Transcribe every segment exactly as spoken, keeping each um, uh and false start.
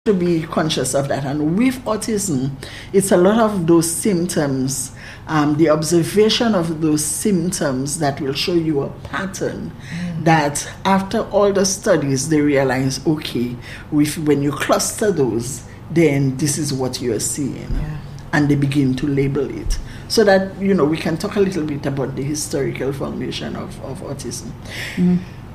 to be conscious of that. And with autism, it's a lot of those symptoms, um, the observation of those symptoms that will show you a pattern mm. that after all the studies, they realize, okay, with, when you cluster those, then this is what you are seeing. Yeah. And they begin to label it. So that, you know, we can talk a little bit about the historical foundation of, of autism. Mm.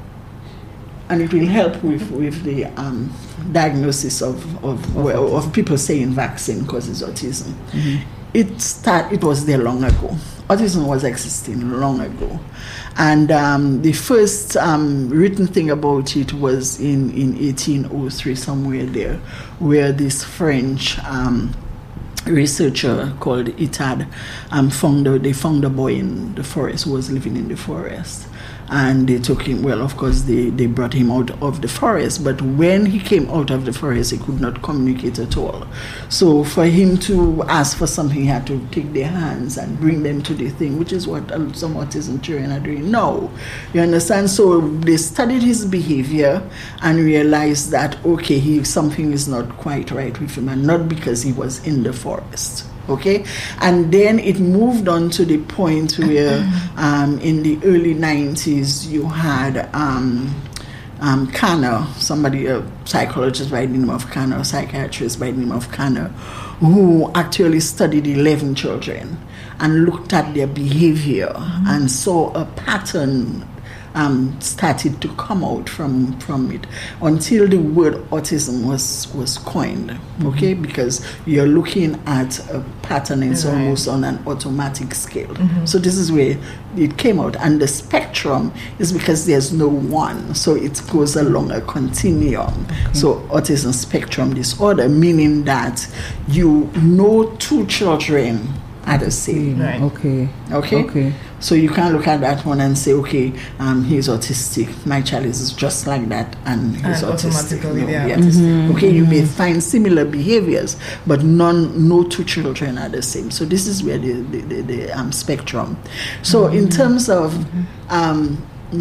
And it will help with, with the um, diagnosis of of, well, of people saying vaccine causes autism. Mm-hmm. It start, it was there long ago. Autism was existing long ago. And um, the first um, written thing about it was in, in eighteen oh three, somewhere there, where this French um, researcher called Itard um, found a, they found a boy in the forest who was living in the forest. And they took him, well, of course, they, they brought him out of the forest. But when he came out of the forest, he could not communicate at all. So for him to ask for something, he had to take their hands and bring them to the thing, which is what some autism children are doing now. You understand? So they studied his behavior and realized that, okay, he something is not quite right with him, and not because he was in the forest. Okay, and then it moved on to the point where um, in the early nineties you had um, um, Kanner, somebody, a psychologist by the name of Kanner, a psychiatrist by the name of Kanner, who actually studied eleven children and looked at their behavior mm-hmm. and saw a pattern Um, started to come out from, from it until the word autism was, was coined, okay? Mm-hmm. Because you're looking at a pattern, it's right. almost on an automatic scale. Mm-hmm. So this is where it came out. And the spectrum is because there's no one, so it goes along a continuum. Okay. So autism spectrum disorder, meaning that you know two children are the same. Right. Okay. Okay? Okay. So you can look at that one and say, okay, um, he's autistic. My child is just like that, and he's and autistic. No, yeah. autistic. Mm-hmm. Okay, you may find similar behaviors, but none, no two children are the same. So this is where the the, the, the um, spectrum. So mm-hmm. in terms of um,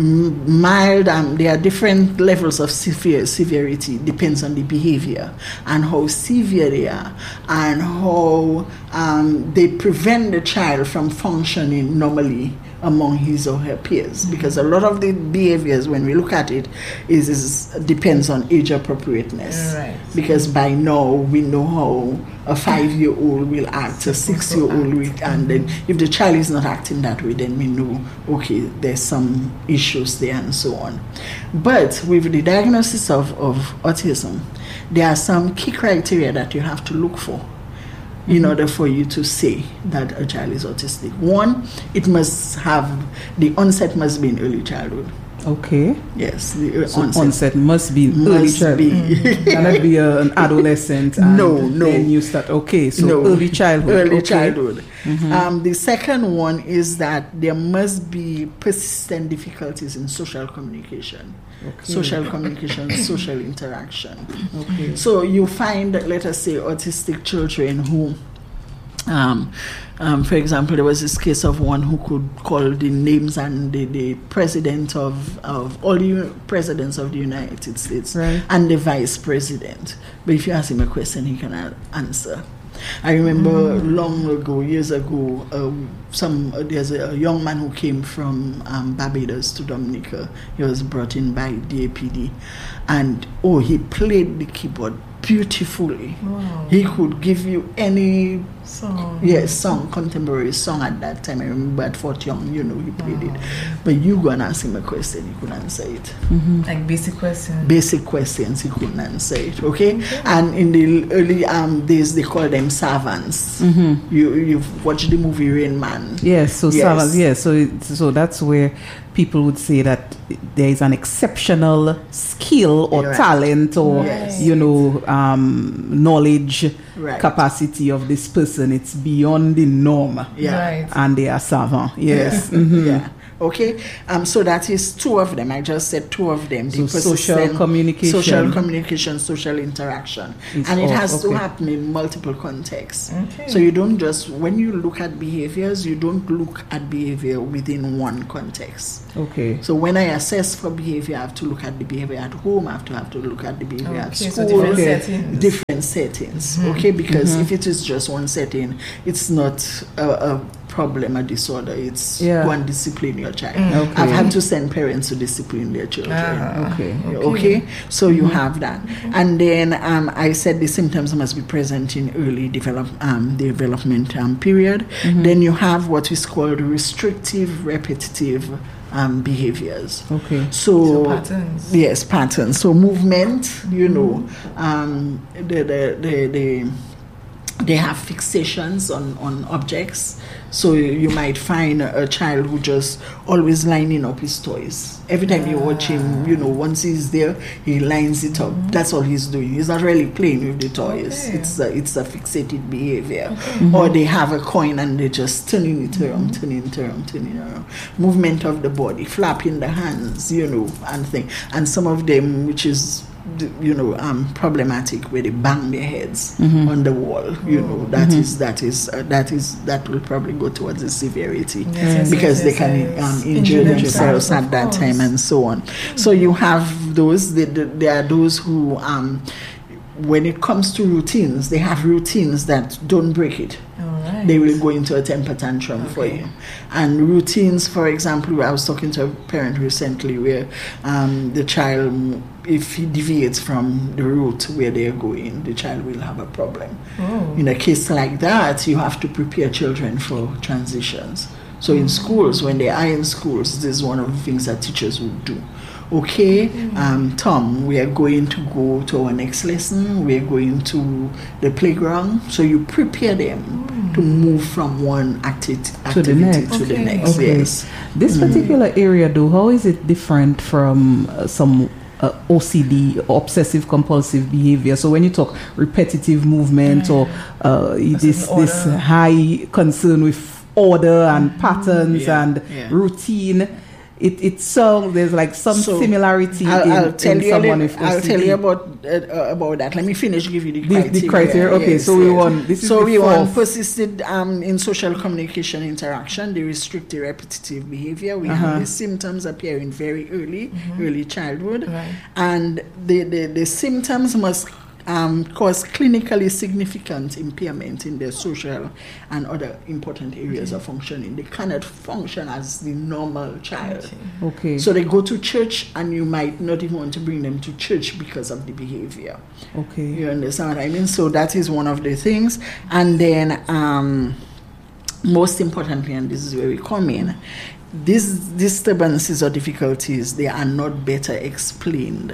mild, um, there are different levels of severe severity. Depends on the behavior and how severe they are, and how um, they prevent the child from functioning normally among his or her peers. Mm-hmm. Because a lot of the behaviors, when we look at it, is, is depends on age appropriateness. Right. Because by now we know how a five-year-old will act, a six-year-old will, and then if the child is not acting that way, then we know, okay, there's some issues there and so on. But with the diagnosis of, of autism, there are some key criteria that you have to look for in mm-hmm. order for you to say that a child is autistic. One, it must have, the onset must be in early childhood. Okay. Yes, the so onset, onset must be in must early childhood. Be. Cannot be a, an adolescent. And no, no. Then you start. Okay, so no. early childhood. Early okay. childhood. Mm-hmm. Um, the second one is that there must be persistent difficulties in social communication. Okay. Social communication, social interaction. Okay. So you find that, let us say, autistic children who, um, um, for example, there was this case of one who could call the names and the, the president of, of all the presidents of the United States, right. and the vice president. But if you ask him a question, he cannot answer. I remember mm. long ago, years ago, uh, some uh, there's a, a young man who came from um, Barbados to Dominica. He was brought in by the A P D, and oh, he played the keyboard beautifully. Wow. He could give you any song, yes, song, contemporary song at that time. I remember at Fort Young, you know, he played wow. it. But you go and ask him a question, he couldn't answer it. Mm-hmm. Like basic questions. Basic questions, he couldn't answer it. Okay, okay. And in the early um, days, they call them savants. Mm-hmm. You you've watched the movie Rain Man. Yes, so yes. savants. Yes, so it, so that's where people would say that there is an exceptional skill or right. talent or yes. you know um, knowledge right. capacity of this person. It's beyond the norm. Yeah. Right. And they are savant. Yes. Yeah. Mm-hmm. yeah. Okay, um, so that is two of them. I just said two of them. So social communication, social communication, social interaction, it's and it all, has okay. to happen in multiple contexts. Okay. So you don't just when you look at behaviors, you don't look at behavior within one context. Okay. So when I assess for behavior, I have to look at the behavior at home. I have to have to look at the behavior at Okay, school. so different Okay. settings. Different settings. Mhm. Okay, because Mhm. if it is just one setting, it's not a, a problem, a disorder. It's Yeah. go and discipline your child. Mm. Okay. I've had to send parents to discipline their children. Ah, Okay. Okay. so you have that, and then um, I said the symptoms must be present in early develop um, development um, period. Then you have what is called restrictive, repetitive um, behaviors. Okay. So, So patterns. yes, patterns. So movement, you know, um, the the the. the they have fixations on, on objects. So you might find a, a child who just always lining up his toys. Every time you watch him, you know, once he's there, he lines it up. Mm-hmm. That's all he's doing. He's not really playing with the toys. Okay. It's a, it's a fixated behavior. Okay. Mm-hmm. Or they have a coin and they're just turning it around, mm-hmm. turning it around, turning it around. Movement of the body, flapping the hands, you know, and thing. And some of them, which is you know, um, problematic where they bang their heads mm-hmm. on the wall. You know, that mm-hmm. is that is uh, that is that will probably go towards the severity yes, yes, because yes, they yes, can yes. um, injure, injure themselves, themselves at that course. time and so on. Mm-hmm. So you have those. They, they, there are those who, um, when it comes to routines, they have routines that don't break it. Right. They will go into a temper tantrum okay. for you. And routines, for example, I was talking to a parent recently where um, the child, if he deviates from the route where they're going, the child will have a problem. Oh. In a case like that, you have to prepare children for transitions. So in schools, when they are in schools, this is one of the things that teachers would do. Okay, um, Tom, we are going to go to our next lesson. We are going to the playground. So you prepare them mm. to move from one acti- activity to the next. To okay. the next. Okay. Yes. This particular mm. area, though, how is it different from uh, some uh, O C D, obsessive compulsive behavior? So when you talk repetitive movement mm. or uh, this this high concern with order and mm. patterns yeah. and yeah. routine. It it so there's like some so similarity I'll, in, I'll tell in you someone little, with O C D. I'll tell you about uh, about that. Let me finish. Give you the criteria. The, the criteria. Okay, yes, so we yes. want this is so the we fourth. want persisted um, in social communication interaction. The restricted repetitive behavior. We uh-huh. have the symptoms appearing very early, mm-hmm. early childhood, right. and the, the the symptoms must. Um, cause clinically significant impairment in their social and other important areas mm-hmm. of functioning. They cannot function as the normal child. Okay. So they go to church and you might not even want to bring them to church because of the behavior. Okay. You understand what I mean? So that is one of the things. And then um, most importantly, and this is where we come in, these disturbances or difficulties, they are not better explained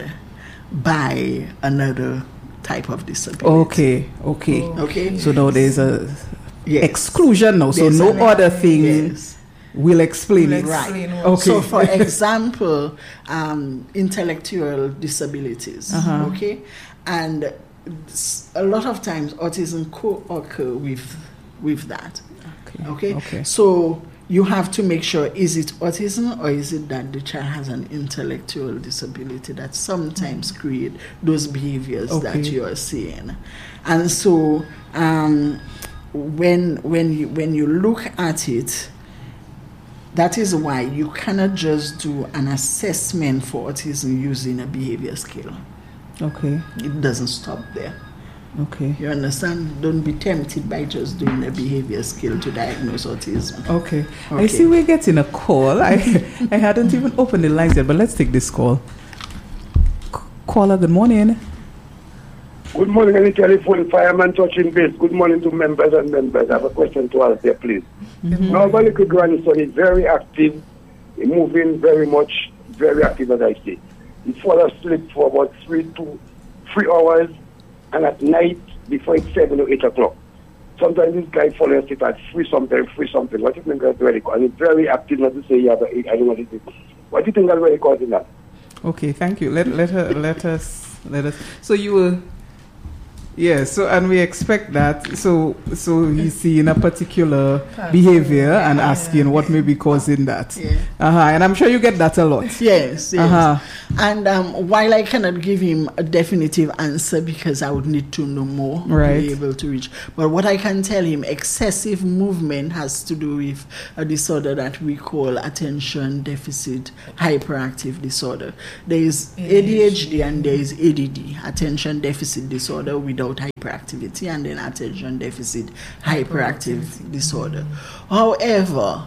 by another type of disability. Okay, okay. Oh. Okay. So now there's a yes. exclusion now. So There's no an- other thing yes. will explain Will it. explain Right. what- Okay. So, for example, um, intellectual disabilities. Uh-huh. Okay, and s- a lot of times autism co-occur with with that. Okay. Okay. Okay. So you have to make sure, is it autism or is it that the child has an intellectual disability that sometimes create those behaviors Okay. that you are seeing. And so um, when when you when you look at it, that is why you cannot just do an assessment for autism using a behavior scale. Okay. It doesn't stop there. Okay. You understand? Don't be tempted by just doing a behavior scale to diagnose autism. Okay. I Okay. see we're getting a call. I I hadn't even opened the lines yet, but let's take this call. C- caller, good morning. Good morning, any telephone fireman touching base. Good morning to members and members. I have a question to ask there, please. Mm-hmm. Now, my little grandson is very active, moving very much, very active as I say. He falls asleep for about three to three hours, and at night before it's seven or eight o'clock. Sometimes this guy falls asleep at three something, three something. What do you think that's really causing? And it's very active, not to say you have a eight, I don't know what it is. What do you think that's really causing that? Okay, thank you. Let let her let us let us. So you were Yeah, so and we expect that. So so he's seeing a particular behavior and asking what may be causing that. Yeah. Uh-huh. And I'm sure you get that a lot. Yes, yes. Uh-huh. And um, while I cannot give him a definitive answer because I would need to know more Right. to be able to reach, but what I can tell him, excessive movement has to do with a disorder that we call attention deficit hyperactive disorder. There is A D H D and there is A D D, attention deficit disorder without hyperactivity, and then attention deficit hyperactive disorder. However,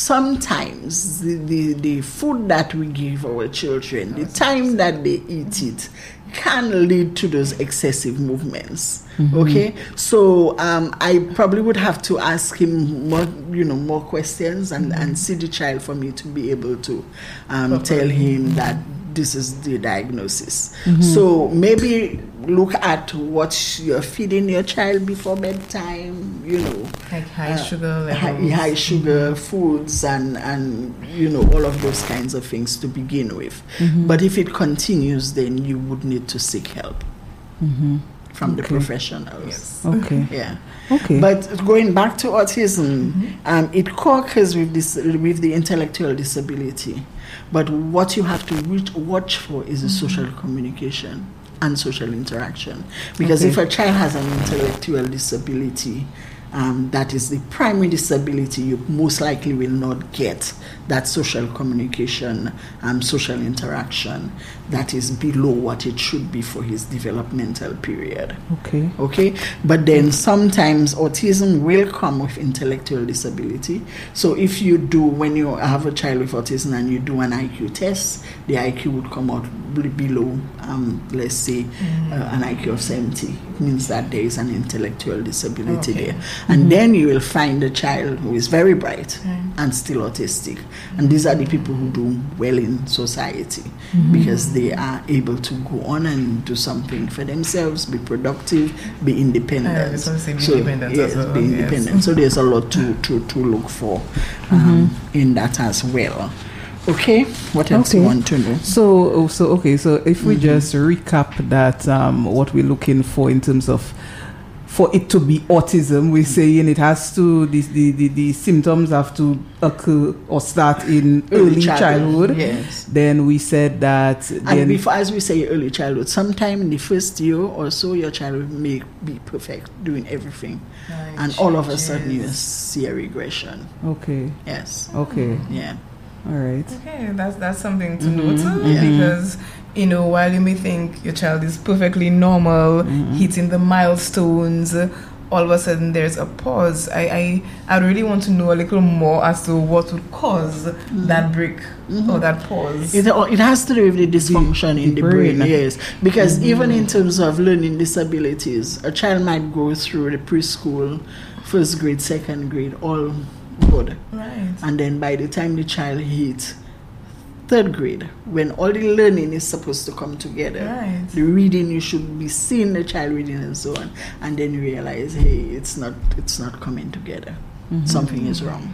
sometimes the, the, the food that we give our children, the time that they eat it, can lead to those excessive movements. Mm-hmm. Okay, so um, I probably would have to ask him more, you know, more questions and, mm-hmm. and see the child for me to be able to um, tell him that this is the diagnosis. Mm-hmm. So maybe look at what you're feeding your child before bedtime, you know. Like high uh, sugar levels. High, high sugar mm-hmm. foods and, and, you know, all of those kinds of things to begin with. Mm-hmm. But if it continues, then you would need to seek help mm-hmm. from okay. the professionals. Yes. Okay. Yeah. Okay. But going back to autism, mm-hmm. um, it co-occurs with this with the intellectual disability. But what you have to reach, watch for is the mm-hmm. social communication and social interaction. Because okay. if a child has an intellectual disability, um, that is the primary disability, you most likely will not get that social communication, um, social interaction that is below what it should be for his developmental period. Okay. Okay. But then sometimes autism will come with intellectual disability. So if you do, when you have a child with autism and you do an I Q test, the I Q would come out below, um, let's say, mm-hmm. uh, an I Q of seventy. It means that there is an intellectual disability okay. there. Mm-hmm. And then you will find a child who is very bright mm-hmm. and still autistic. And these are the people who do well in society mm-hmm. because they are able to go on and do something for themselves, be productive, be independent. I was going to say be so, independent yes, as well. be independent. Yes. So there's a lot to, to, to look for um, mm-hmm. in that as well. Okay, what else okay. you want to know? So, so okay, so if we mm-hmm. just recap that, um, what we're looking for in terms of for it to be autism, we're saying it has to, the, the, the, the symptoms have to occur or start in early, early childhood. childhood. Yes. Then we said that. And then before, as we say early childhood, sometime in the first year or so, your child may be perfect, doing everything. Right. And all of a sudden you see a regression. Okay. Yes. Okay. Yeah. All right. Okay, that's that's something to mm-hmm. note yeah. because you know while you may think your child is perfectly normal, mm-hmm. hitting the milestones, all of a sudden there's a pause. I I I really want to know a little more as to what would cause mm-hmm. that break mm-hmm. or that pause. It, it has to do with the dysfunction the, in the, the brain. brain, yes. Because mm-hmm. even in terms of learning disabilities, a child might go through the preschool, first grade, second grade, all good. Right. And then by the time the child hits third grade, when all the learning is supposed to come together, right. the reading, you should be seeing the child reading and so on, and then you realize, hey, it's not it's not coming together. Mm-hmm. Something is wrong.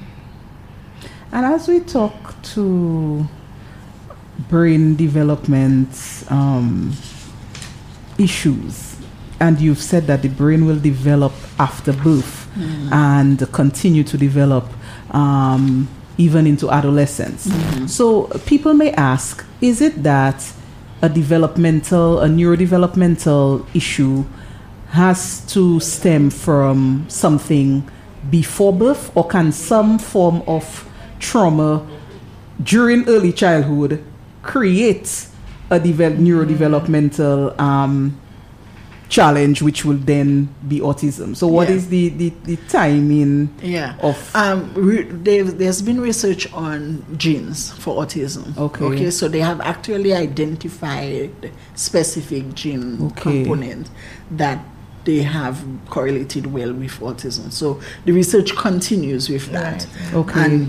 And as we talk to brain development um, issues, and you've said that the brain will develop after birth mm-hmm. and continue to develop um, even into adolescence. Mm-hmm. So people may ask, is it that a developmental, a neurodevelopmental issue has to stem from something before birth, or can some form of trauma during early childhood create a develop, neurodevelopmental um, challenge, which will then be autism? So what yeah. is the, the, the timing yeah. of... Um, re- there's been research on genes for autism. Okay. Okay, so they have actually identified specific gene okay. components that they have correlated well with autism. So the research continues with that. Right. Okay. And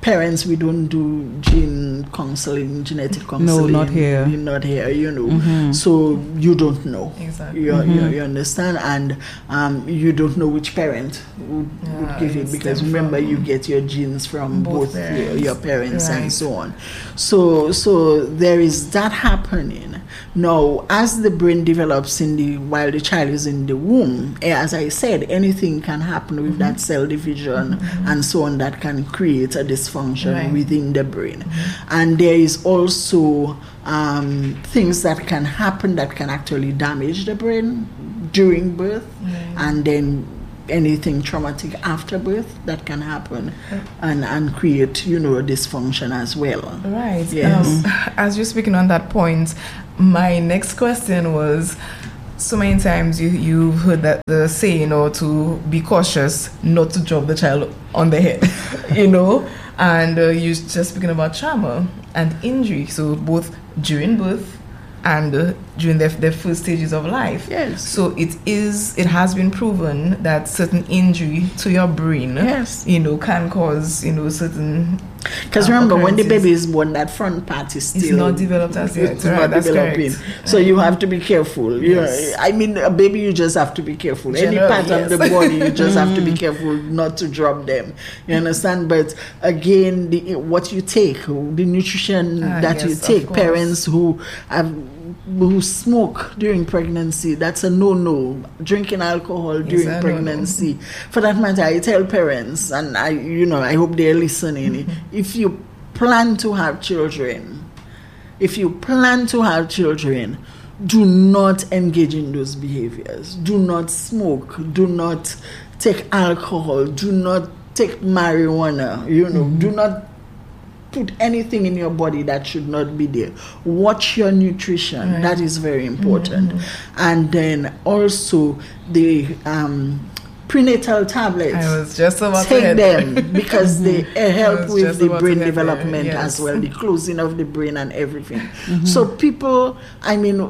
parents, we don't do gene counseling, genetic counseling. No, not here. Not here, you know. Mm-hmm. So you don't know. Exactly. You, Mm-hmm. you, you understand? And um, you don't know which parent would, Yeah, would give it, it's because them remember, from you get your genes from both both, your, parents. your parents Right. and so on. So, so there is that happening. Now, as the brain develops in the while the child is in the womb, as I said, anything can happen with Mm-hmm. that cell division mm-hmm. and so on that can create a dysfunction Right. within the brain. Mm-hmm. And there is also um, things that can happen that can actually damage the brain during birth, Right. and then anything traumatic after birth that can happen and, and create, you know, a dysfunction as well. Right. Yes. Um, as you're speaking on that point, my next question was, so many times you, you've heard that the saying, or to be cautious not to drop the child on the head, you know, and uh, you're just speaking about trauma and injury, so both during birth and uh, during their, their first stages of life. Yes. So it is, it has been proven that certain injury to your brain, Yes. you know, can cause, you know, certain. Because uh, remember, when the occurrences. baby is born, that front part is still It's not developed as yet. It's Right, not that's developing. correct. So you have to be careful. You Yes. know, I mean, a baby, you just have to be careful. Any Generally, part yes. of the body, you just have to be careful not to drop them. You understand? But again, the, what you take, the nutrition Ah, that yes, you of take, course. parents who have who smoke during pregnancy, that's a no-no. Drinking alcohol during a no-no. pregnancy. For that matter, I tell parents, and I, you know, I hope they're listening. Mm-hmm. If you plan to have children, if you plan to have children, do not engage in those behaviors. Do not smoke. Do not take alcohol. Do not take marijuana. You know, Mm-hmm. do not put anything in your body that should not be there. Watch your nutrition. Right. That is very important. Mm-hmm. And then also the um, prenatal tablets. I was just about to Take head them because they uh, help was with just the about to brain get there, development yes. as well, the closing of the brain and everything. So people, I mean,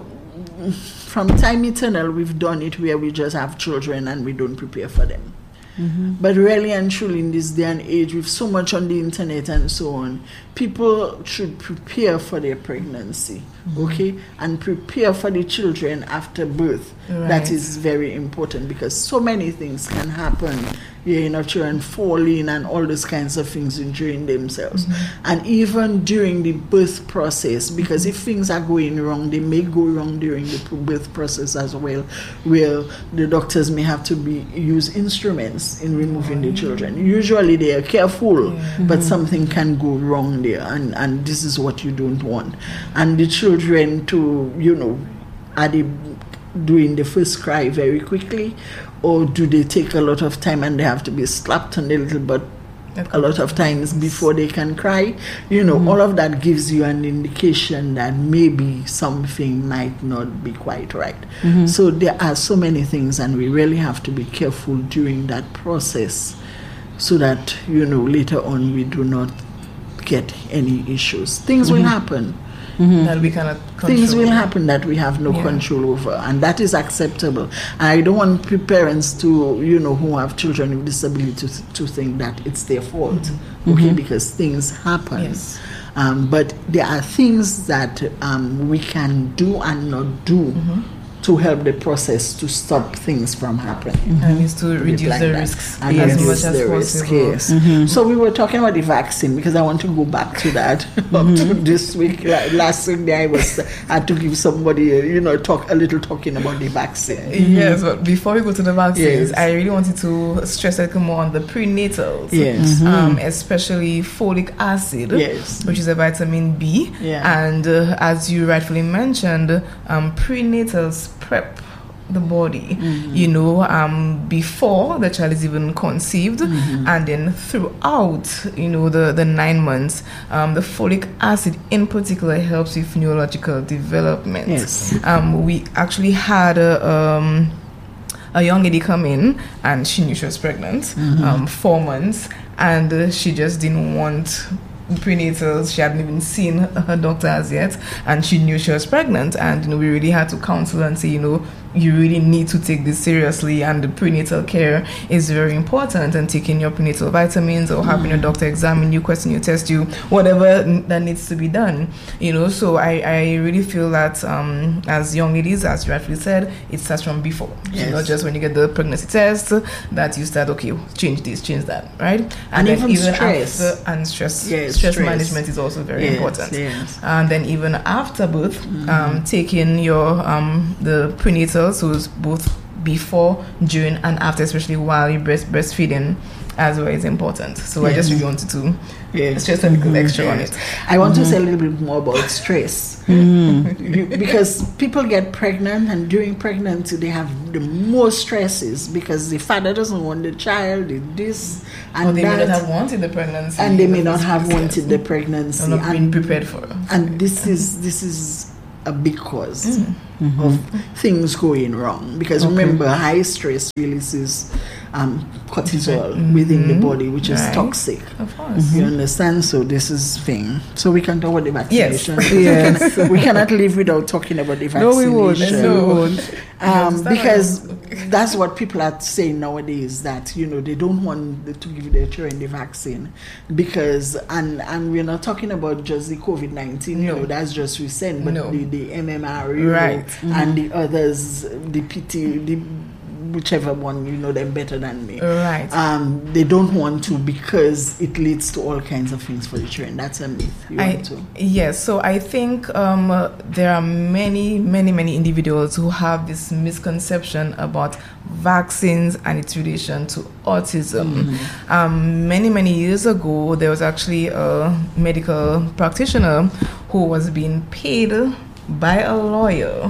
from time eternal, we've done it where we just have children and we don't prepare for them. Mm-hmm. But really and truly, in this day and age, with so much on the internet and so on, people should prepare for their pregnancy, mm-hmm. okay, and prepare for the children after birth. Right. That is very important because so many things can happen. You know, children falling and all those kinds of things injuring themselves, mm-hmm. and even during the birth process. Because if things are going wrong, they may go wrong during the birth process as well, where the doctors may have to be use instruments in removing the children. Usually they are careful, Yeah. but something can go wrong there, and, and this is what you don't want. And the children to, you know, are they doing the first cry very quickly, or do they take a lot of time and they have to be slapped on the little butt a lot of times before they can cry? You know, mm-hmm. all of that gives you an indication that maybe something might not be quite right. Mm-hmm. So there are so many things, and we really have to be careful during that process so that, you know, later on we do not get any issues. Things Mm-hmm. will happen. Mm-hmm. That we cannot control. Things will happen that we have no Yeah. control over, and that is acceptable. I don't want p- parents to, you know, who have children with disabilities to, to think that it's their fault, Mm-hmm. okay, because things happen. Yes. Um, but there are things that um, we can do and not do Mm-hmm. to help the process to stop things from happening. And is to Put it reduce like the that. risks And as reduce much as the risk, possible. yes. So we were talking about the vaccine because I want to go back to that. Up to this week, la- last week, I was I had to give somebody, uh, you know, talk a little talking about the vaccine. Yes, but before we go to the vaccines, Yes. I really wanted to stress a little more on the prenatals. Yes. Um, especially folic acid, Yes. which is a vitamin B. Yeah. And uh, as you rightfully mentioned, um, prenatals prep the body, Mm-hmm. you know, um, before the child is even conceived, Mm-hmm. and then throughout, you know, the, the nine months, um, the folic acid in particular helps with neurological development. Yes. Um, we actually had a, um, a young lady come in, and she knew she was pregnant, Mm-hmm. um, four months, and uh, she just didn't want prenatals. She hadn't even seen her doctor as yet, and she knew she was pregnant. And you know, we really had to counsel and say, you know, you really need to take this seriously, and the prenatal care is very important, and taking your prenatal vitamins or having mm. a doctor examine you, question you, test you, whatever n- that needs to be done, you know. So I, I really feel that um, as young ladies, as you rightfully said, it starts from before. Yes. So not just when you get the pregnancy test that you start, okay, change this, change that, right? And, and then even, even stress. after, and stress, yes, stress, stress management is also very yes, important. Yes. And then even after birth, mm-hmm. um, taking your um, the prenatal, so it's both before, during, and after, especially while you're breast breastfeeding, as well, is important. So mm-hmm. I just really wanted to yes. stress a little mm-hmm. extra yes. on it. I want mm-hmm. to say a little bit more about stress. Mm. you, because people get pregnant, and during pregnancy they have the most stresses because the father doesn't want the child, this and or they that, may not have wanted the pregnancy, and they may not have wanted the pregnancy, or not been prepared for. And this is this is a big cause mm-hmm. of things going wrong, because okay. remember, high stress releases um, cortisol mm-hmm. within the body, which is right. toxic. Of course. You understand? So this is thing. So we can talk about the vaccination. Yes. yes. we, can, we cannot live without talking about the vaccination. No, we won't. No, we won't. Um, because that's what people are saying nowadays, that, you know, they don't want to give their children the vaccine because, and and we're not talking about just the COVID nineteen, you no. know, that's just recent, but no. the, the M M R, right. know, mm-hmm. and the others, the P T, the whichever one, you know them better than me. Right. Um, they don't want to because it leads to all kinds of things for the children. That's a myth. You I, want to? Yes. So I think um, uh, there are many, many, many individuals who have this misconception about vaccines and its relation to autism. Mm-hmm. Um, many, many years ago, there was actually a medical practitioner who was being paid by a lawyer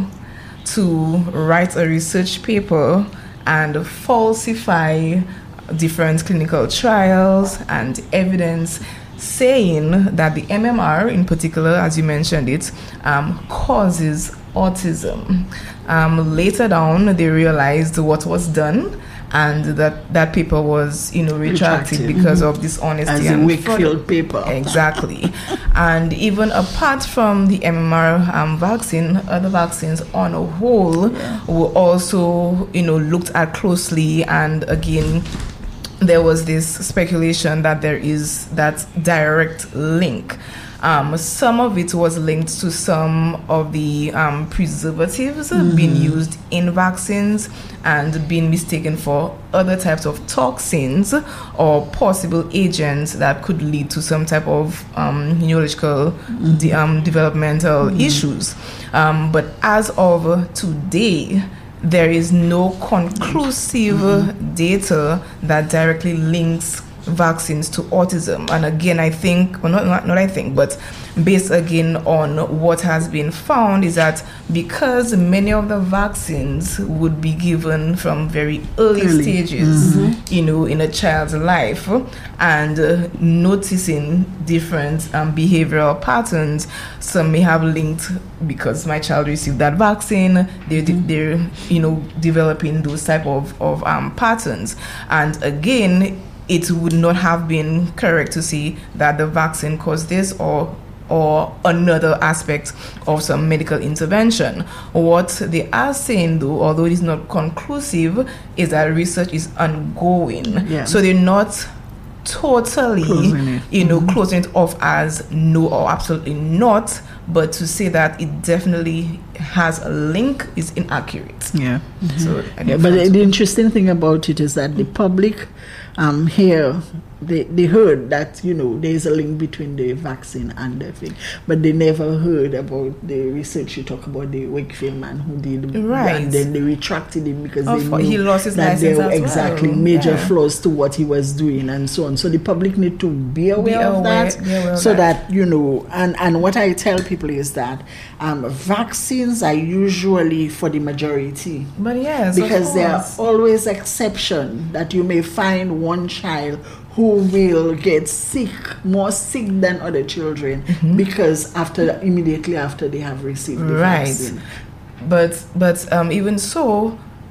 to write a research paper and falsify different clinical trials and evidence, saying that the M M R in particular, as you mentioned it, um, causes autism. Um, later down, they realized what was done, and that that paper was, you know, retracted, retracted. because mm-hmm. of dishonesty. As and a Wakefield paper. Exactly. And even apart from the M M R um, vaccine, other vaccines on a whole yeah. were also, you know, looked at closely. And again, there was this speculation that there is that direct link. Um, some of it was linked to some of the um, preservatives mm-hmm. being used in vaccines and being mistaken for other types of toxins or possible agents that could lead to some type of um, neurological mm-hmm. de- um, developmental mm-hmm. issues. Um, but as of today, there is no conclusive mm-hmm. data that directly links vaccines to autism. And again, I think, well, not, not, not I think, but based again on what has been found, is that because many of the vaccines would be given from very early, early. stages, mm-hmm. you know, in a child's life, and uh, noticing different um, behavioral patterns, some may have linked because my child received that vaccine, they're, mm-hmm. they're you know, developing those type of, of um, patterns. And again, it would not have been correct to say that the vaccine caused this or or another aspect of some medical intervention. What they are saying, though, although it is not conclusive, is that research is ongoing. Yeah. So they're not totally, you know, mm-hmm. closing it off as no or absolutely not, but to say that it definitely has a link is inaccurate. Yeah. Mm-hmm. So, yeah, but the, the interesting thing about it is that the public um, here, they, they heard that, you know, there is a link between the vaccine and the thing, but they never heard about the research you talk about, the Wakefield man who did, right. and then they retracted him because of, they knew he lost his that there were as exactly well. major yeah. flaws to what he was doing and so on. So the public need to be aware be of aware, that, aware so of that. that, you know, and, and what I tell people is that um, vaccines are usually for the majority. But yes, because there are always exceptions that you may find one child who will get sick, more sick than other children, mm-hmm. because after immediately after they have received the right. vaccine. But but um, even so,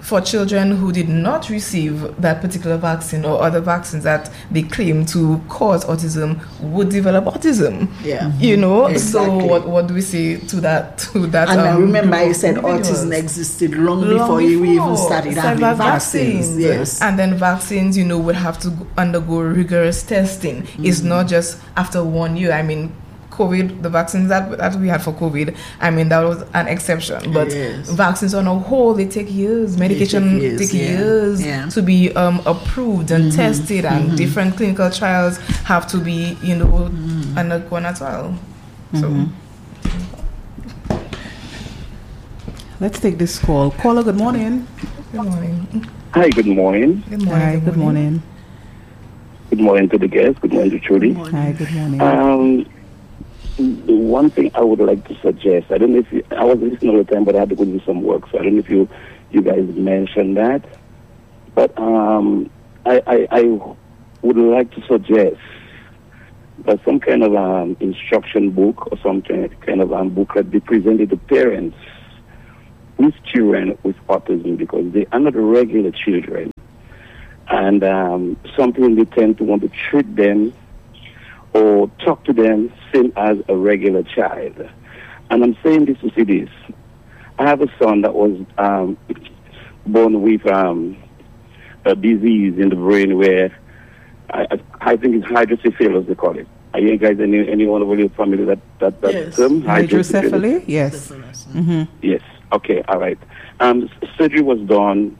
for children who did not receive that particular vaccine or other vaccines that they claim to cause autism would develop autism. Yeah. You know, Exactly. so what what do we say to that to that And I um, remember group I of said individuals? autism existed long, Long before, you even before. started Started having vaccines. Yes. And then vaccines, you know, would have to go- undergo rigorous testing. Mm-hmm. It's not just after one year. I mean, COVID, the vaccines that, that we had for COVID, I mean, that was an exception. But Yes. vaccines on a whole, they take years. Medication years, take yeah. years Yeah. to be um, approved and tested, and different clinical trials have to be, you know, undergone as well. So. Let's take this call. Caller, good morning. Good morning. Hi, good morning. Good morning. Hi, good morning. Good morning to the guests. Good morning to Trudy. Hi, good morning. Um, the one thing I would like to suggest, I don't know if you, I was listening all the time, but I had to go do some work, so I don't know if you, you guys mentioned that. But um, I, I, I would like to suggest that some kind of um, instruction book or some kind of um, booklet be presented to parents with children with autism, because they are not regular children. And um, some people they tend to want to treat them or talk to them same as a regular child. And I'm saying this to say this. I have a son that was um, born with um, a disease in the brain where I, I think it's hydrocephalus, they call it. Are you guys any anyone of your family that that that Yes. term? Hydrocephaly? Yes. Mm-hmm. Yes. Okay. All right. Um, surgery was done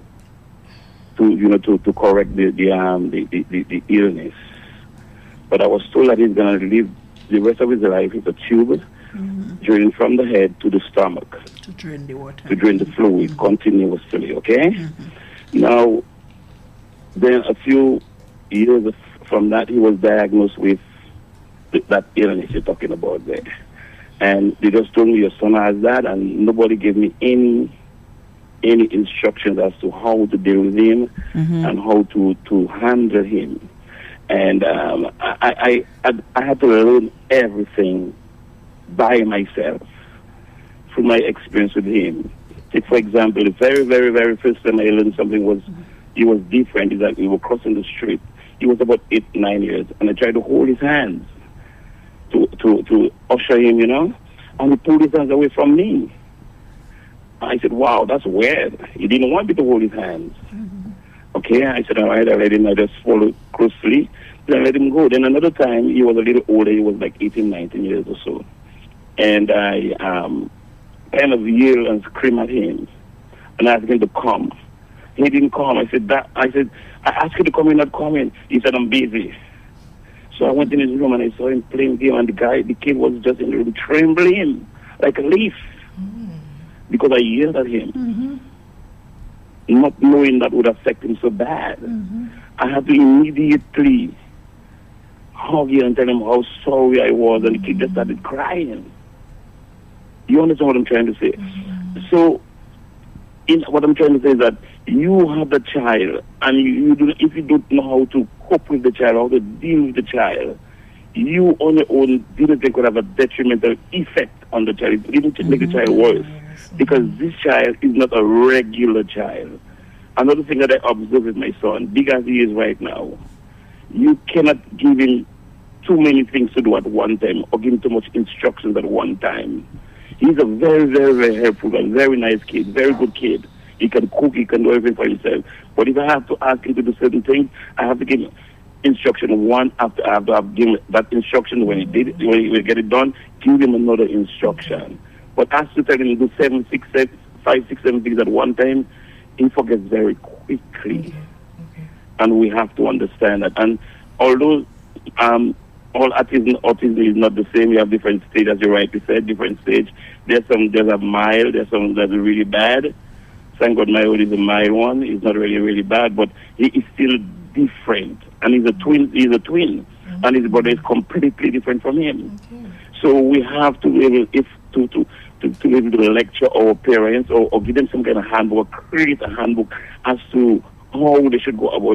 to you know to, to correct the the um the, the, the, the illness, but I was told that he's gonna live the rest of his life with a tube Mm-hmm. draining from the head to the stomach To drain the water. to drain the fluid Mm-hmm. continuously. Okay. Now, then a few years from that, he was diagnosed with th- that illness you're talking about there. And they just told me your son has that, and nobody gave me any any instructions as to how to deal with him Mm-hmm. and how to, to handle him. And um, I, I, I, I had to learn everything by myself through my experience with him. Take, for example, the very, very, very first time I learned something was, he was different, is that we were crossing the street. He was about eight, nine years, and I tried to hold his hands to, to, to usher him, you know, and he pulled his hands away from me. I said, wow, that's weird. He didn't want me to hold his hands. Okay, I said, all right, I let him, I just followed closely, then I let him go. Then another time, he was a little older, he was like eighteen, nineteen years or so. And I um, kind of yelled and screamed at him and asked him to come. He didn't come. I said, that, I said, I asked him to come in, not come in. He said, I'm busy. So I went in his room and I saw him playing game, and the guy, the kid was just in the room trembling like a leaf because I yelled at him. Mm-hmm. Not knowing that would affect him so bad. Mm-hmm. I had to immediately hug him and tell him how sorry I was, and the kid just started crying. You understand what I'm trying to say? Mm-hmm. So, in what I'm trying to say is that you have a child, and you, you do, if you don't know how to cope with the child, how to deal with the child, you on your own didn't think could have a detrimental effect on the child. It didn't make the child worse, because this child is not a regular child. Another thing that I observe with my son, big as he is right now, you cannot give him too many things to do at one time or give him too much instructions at one time. He's a very, very, very helpful and very nice kid, very good kid. He can cook, he can do everything for himself. But if I have to ask him to do certain things, I have to give him instruction one after I have to have given that instruction. When he did it, when he will get it done, give him another instruction. But as to tell him to do seven, six, seven, five, six, seven things at one time, he forgets very quickly. Okay. Okay. And we have to understand that. And although um, all autism, autism is not the same, we have different stages, as you rightly said, different stage. There's some there's a mild, there's some that's really bad. Thank God my own is a mild one. It's not really, really bad, but he is still different. And he's a twin, he's a twin. Mm-hmm. And his body is completely different from him. Okay. So we have to be able, if to, to, to, to be able to lecture our parents or, or give them some kind of handbook, create a handbook as to how they should go about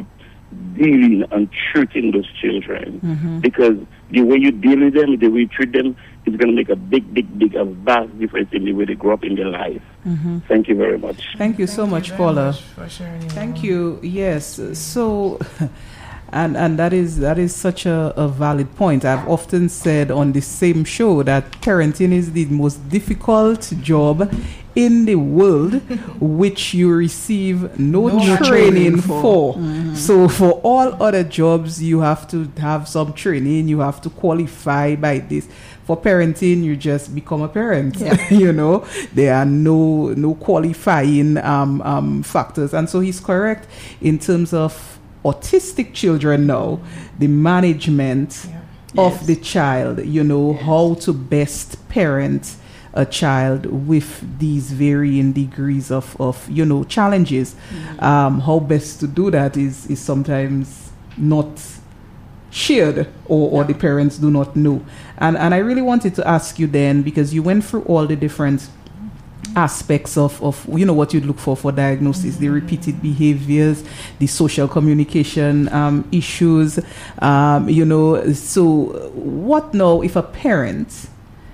dealing and treating those children. Mm-hmm. Because the way you deal with them, the way you treat them, it's going to make a big, big, big, a vast difference in the way they grow up in their life. Mm-hmm. Thank you very much. Thank you so Thank much, you very Paula. much for sharing your Thank own. you. Yes. So, and and that is that is such a, a valid point. I've often said on the same show that parenting is the most difficult job in the world, which you receive no, No training, training for. for. Mm-hmm. So for all other jobs, you have to have some training. You have to qualify by this. For parenting, you just become a parent. Yeah. You know, there are no no qualifying um, um, factors, and so he's correct in terms of autistic children now, the management Yeah. of Yes. the child, you know, Yes. how to best parent a child with these varying degrees of, of you know, challenges. Mm-hmm. Um, how best to do that is, is sometimes not shared, or, or Yeah. the parents do not know. And, and I really wanted to ask you then, because you went through all the different aspects of, of you know what you'd look for for diagnosis, the repeated behaviors, the social communication um, issues, um, you know. So what now if a parent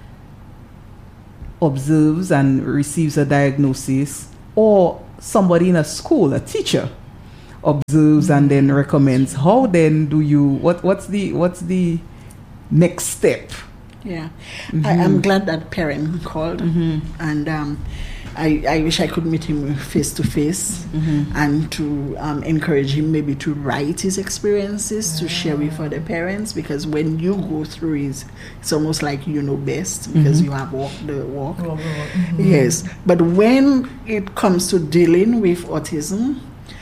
observes and receives a diagnosis, or somebody in a school, a teacher, observes and then recommends? How then do you, what what's the what's the next step? Yeah, I, I'm glad that parent called, and um, I, I wish I could meet him face to face and to um, encourage him maybe to write his experiences to share with other parents, because when you go through it, it's almost like you know best because you have walked the walk. Well, well, mhm. Yes, but when it comes to dealing with autism,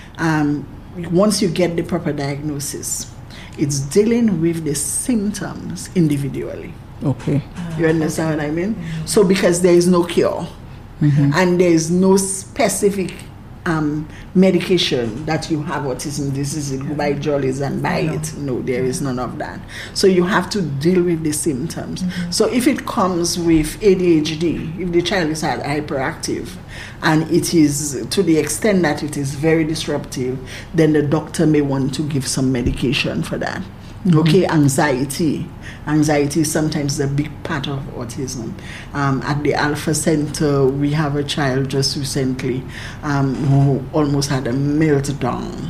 um, once you get the proper diagnosis, it's dealing with the symptoms individually. Okay. You understand what I mean? So because there is no cure and there is no specific um, medication that you have autism, this is it, buy jollies and buy it. No, there is none of that. So you have to deal with the symptoms. So if it comes with A D H D, if the child is hyperactive and it is to the extent that it is very disruptive, then the doctor may want to give some medication for that. Okay, anxiety. Anxiety is sometimes a big part of autism. Um, at the Alpha Center, we have a child just recently um, who almost had a meltdown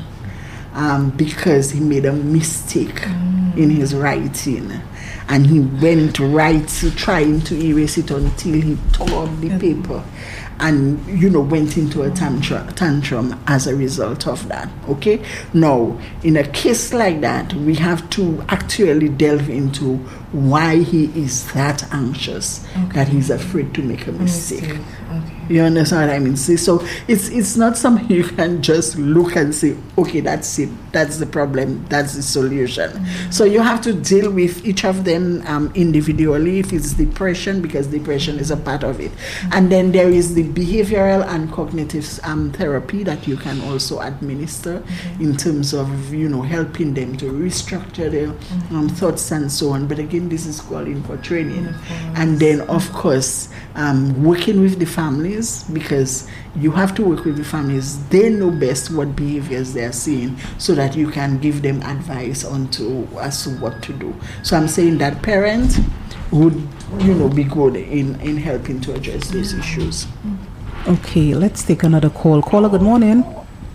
um, because he made a mistake in his writing. And he went right trying to erase it until he tore up the paper and, you know, went into a tantrum, tantrum as a result of that. Okay? Now, in a case like that, we have to actually delve into why he is that anxious, that he's afraid to make a mistake. Mistake. Okay. You understand what I mean? See, so it's it's not something you can just look and say, okay, that's it, that's the problem, that's the solution. Mm-hmm. So you have to deal with each of them um, individually. If it's depression, because depression is a part of it, mm-hmm. and then there is the behavioral and cognitive um, therapy that you can also administer mm-hmm. in terms of, you know, helping them to restructure their mm-hmm. um, thoughts and so on. But again, this is calling for training, mm-hmm. and then of course um, working with the families, because you have to work with the families. They know best what behaviors they are seeing, so that you can give them advice on to as to what to do. So I'm saying that parent would, you know, be good in, in helping to address those issues. Okay, let's take another call. Caller, good morning.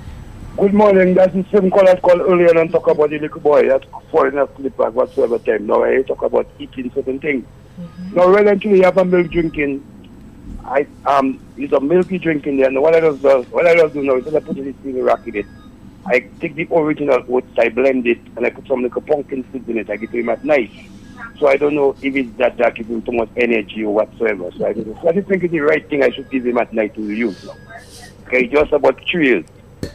Good morning. That's the same caller called earlier and talk about the little boy that's falling asleep at whatsoever time. Now I talk about eating certain things. Mm-hmm. Now, relatively, you have a milk drinking. I um, it's a milky drink in there, and what I just do, what I just do now is I put this thing rack in it. I take the original oats, I blend it, and I put some little pumpkin seeds in it. I give him at night. So I don't know if it's that that gives him too much energy or whatsoever. So I don't know. So I just think it's the right thing I should give him at night to use now. Okay, just about three years.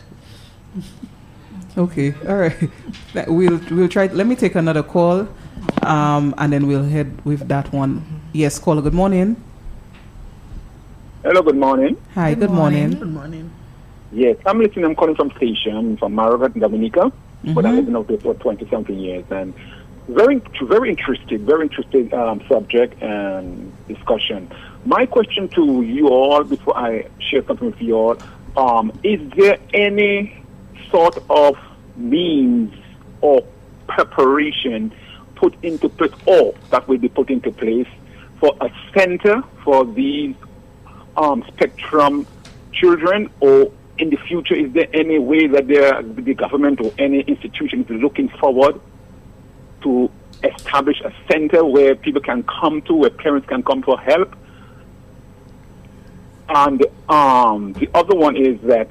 Okay, all right. We'll we'll try. Let me take another call, um, and then we'll head with that one. Yes, caller. Good morning. Hello, good morning. Hi, Good good, morning. morning. Good morning. Yes, I'm listening. I'm calling from station from Maragat, Dominica, Mhm. but I've been out there for twenty something years, and very, very interested, very interested um, subject and discussion. My question to you all, before I share something with you all, um, is there any sort of means or preparation put into place, or that will be put into place for a center for these um, spectrum children, or in the future, is there any way that there, the government or any institution is looking forward to establish a center where people can come to, where parents can come for help? And um, the other one is that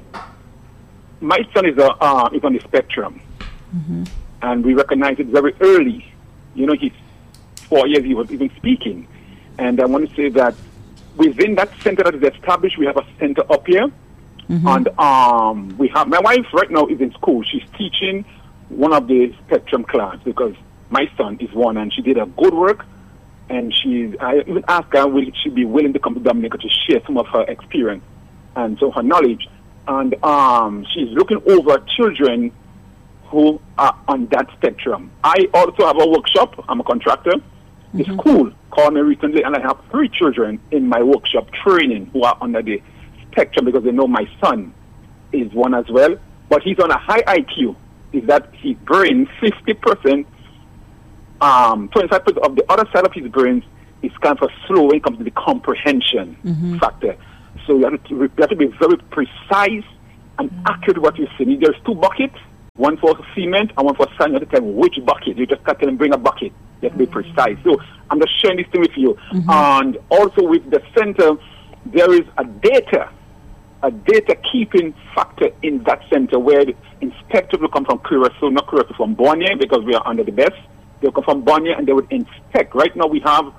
my son is, a, uh, is on the spectrum, mm-hmm. and we recognize it very early. You know, he's four years, he was even speaking. And I want to say that within that center that is established, we have a center up here. Mm-hmm. And um, we have, my wife right now is in school. She's teaching one of the spectrum class because my son is one, and she did a good work. And she, I even asked her, will she be willing to come to Dominica to share some of her experience and so her knowledge. And um, she's looking over children who are on that spectrum. I also have a workshop. I'm a contractor. Mm-hmm. The school called me recently, and I have three children in my workshop training who are under the spectrum because they know my son is one as well. But he's on a high I Q. Is that his brain, fifty percent, um, twenty-five percent of the other side of his brain is kind of slow when it comes to the comprehension mm-hmm. factor. So you have, to, you have to be very precise and mm-hmm. accurate what you see. There's two buckets, one for cement and one for sand. You have to tell which bucket. You just can't tell them bring a bucket. You have to be precise. So I'm just sharing this thing with you. Mm-hmm. And also with the center, there is a data, a data keeping factor in that center where the inspectors will come from Curacao, not Curacao, from Borneo, because we are under the best. They'll come from Borneo and they would inspect. Right now we have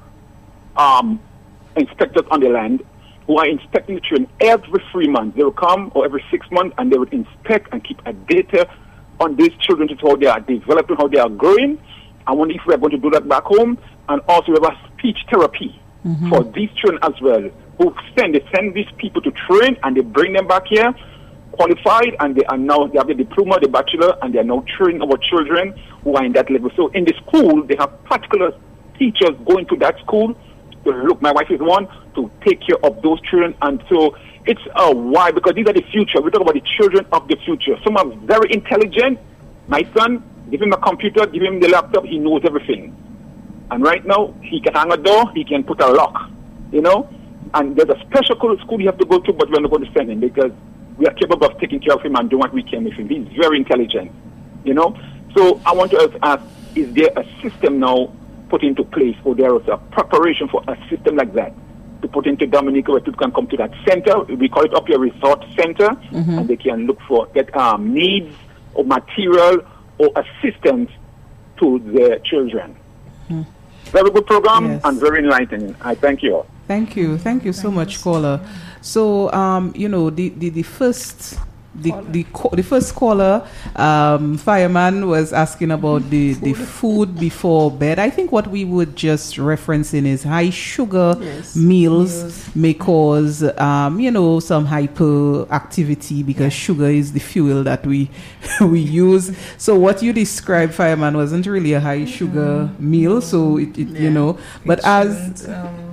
um, inspectors on the land who are inspecting the children every three months. They will come, or every six months, and they would inspect and keep a data on these children to see how they are developing, how they are growing. I wonder if we are going to do that back home. And also we have a speech therapy mm-hmm. for these children as well, who send, they send these people to train, and they bring them back here, qualified, and they are now, they have the diploma, the bachelor, and they are now training our children who are in that level. So in the school, they have particular teachers going to that school to look, my wife is one, to take care of those children. And so it's a uh, why, because these are the future. We talk about the children of the future. Some are very intelligent. My son, give him a computer, give him the laptop, he knows everything. And right now, he can hang a door, he can put a lock, you know. And there's a special school you have to go to, but we're not going to send him because we are capable of taking care of him and doing what we can with him. He's very intelligent, you know. So I want to ask, is there a system now put into place, or there is a preparation for a system like that to put into Dominica where people can come to that center? We call it up your resort center, mm-hmm. and they can look for get um, needs or material or assistance to their children. Mm-hmm. Very good program yes. and very enlightening. I thank you all. Thank you. Thank you so thank much, you. caller. So, um, you know, the, the, the first... The the, the first caller, um, Fireman, was asking about the, the food before bed. I think what we would just referencing is high sugar yes. meals yes. may cause, um, you know, some hyperactivity because yes. sugar is the fuel that we we use. So what you described, Fireman, wasn't really a high sugar mm-hmm. meal. So it, it yeah. you know, but it as um,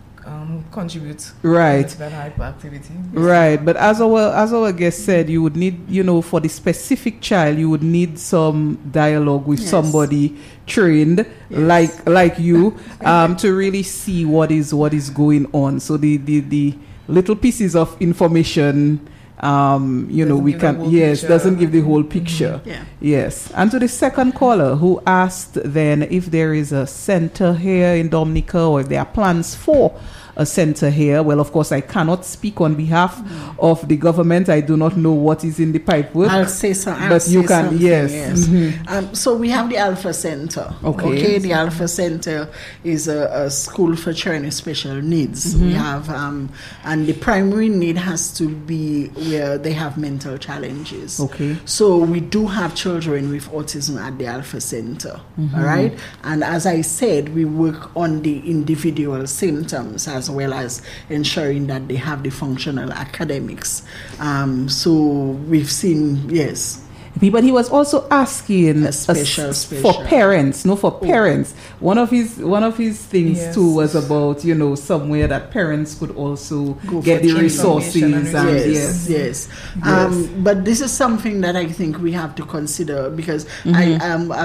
contribute right to that hyperactivity. Right, but as our as our guest said, you would need, you know, for the specific child, you would need some dialogue with yes. somebody trained yes. like like you um, to really see what is what is going on. So the the, the little pieces of information. Um, you doesn't know, we can, yes, picture. doesn't give the whole picture. Mm-hmm. Yeah. Yes. And to the second caller who asked then if there is a center here in Dominica or if there are plans for a center here. Well, of course, I cannot speak on behalf mm-hmm. of the government. I do not know what is in the pipework. I'll say so, I'll but say you can, yes. yes. Mm-hmm. Um, so we have the Alpha Center. Okay. Okay. The Alpha Center is a, a school for children with special needs. Mm-hmm. We have, um, and the primary need has to be where they have mental challenges. Okay. So we do have children with autism at the Alpha Center. Mm-hmm. All right. And as I said, we work on the individual symptoms as well as ensuring that they have the functional academics. Um, so we've seen, yes. But he was also asking a special, a, special. for parents, no, for parents. Oh. One of his one of his things yes. too was about, you know, somewhere that parents could also Go get the resources. And yes, yes, yes. Um, yes. But this is something that I think we have to consider because mm-hmm. I um, I've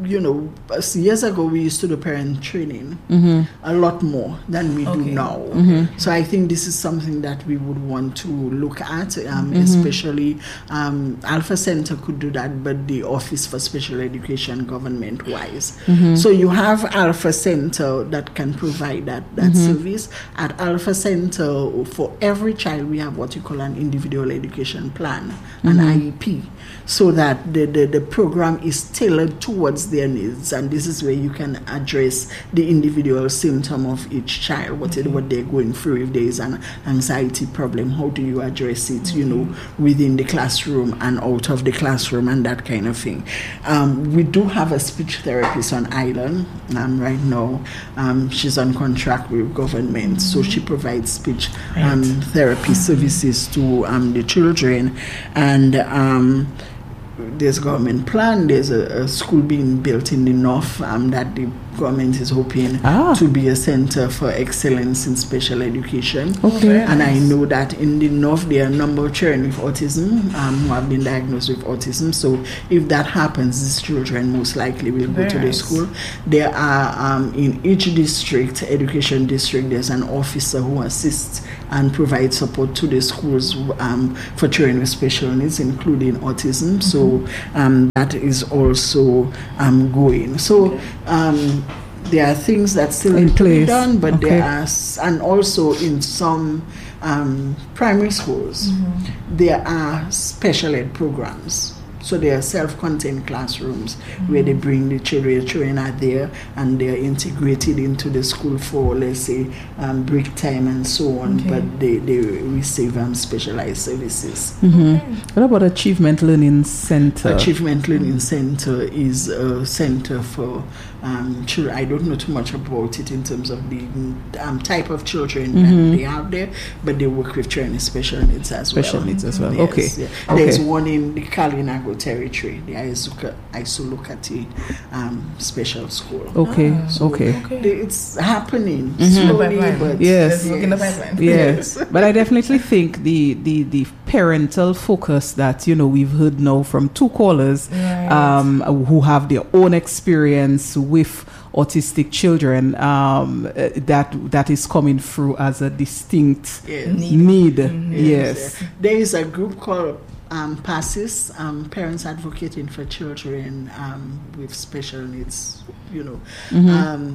you know, years ago we used to do parent training Mm-hmm. a lot more than we do Okay. now. Mm-hmm. So I think this is something that we would want to look at, um, Mm-hmm. especially um, Alpha Center could do that, but the Office for Special Education government-wise. Mm-hmm. So you have Alpha Center that can provide that, that Mm-hmm. service. At Alpha Center, for every child, we have what you call an individual education plan, an Mm-hmm. I E P, so that the, the, the program is tailored towards their needs. And this is where you can address the individual symptom of each child, what, it, what they're going through. If there is an anxiety problem, how do you address it, you know, within the classroom and out of the classroom and that kind of thing. Um, we do have a speech therapist on island um, right now. Um, she's on contract with government, so she provides speech um, therapy services to um, the children. And um, there's a government plan. There's a, a school being built in the north um, that the government is hoping Ah. to be a center for excellence in special education. Okay. And I know that in the north there are a number of children with autism um, who have been diagnosed with autism. So if that happens, these children most likely will go Very to the nice. school. There are um, in each district, education district, there's an officer who assists and provides support to the schools um, for children with special needs, including autism. So um, that is also um, going. So um, there are things that still In need to be place. done, but Okay. there are, s- and also in some um, primary schools, there are special ed programs. So there are self-contained classrooms where they bring the children, the children are there and they're integrated into the school for, let's say, um, break time and so on, Okay. but they, they receive um, specialized services. Mm-hmm. What about Achievement Learning Center? Achievement Learning Center is a center for um, children. I don't know too much about it in terms of the um, type of children Mhm. that they have there, but they work with children with special needs as well. Special needs as well. Yes, Okay. yeah. Okay. There's one in the Kalinago territory, the Isoka- Isolukati um, Special School. Okay. Ah, So okay. Okay. the- It's happening Mhm. slowly, Pipeline. but Yes. Let's look in the pipeline. Yes, but I definitely think the, the, the parental focus that, you know, we've heard now from two callers Right. um, who have their own experience with autistic children, um, uh, that that is coming through as a distinct yes. Need. need. Mhm. Yes. yeah. There is a group called um, PASSIS, um, Parents Advocating for Children um, with Special Needs, you know. Mhm. Um,